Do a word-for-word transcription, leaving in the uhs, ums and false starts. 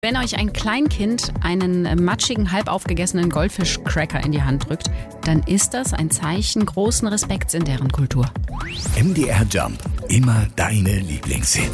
Wenn euch ein Kleinkind einen matschigen, halb aufgegessenen Goldfisch-Cracker in die Hand drückt, dann ist das ein Zeichen großen Respekts in deren Kultur. M D R Jump. Immer deine Lieblingshits.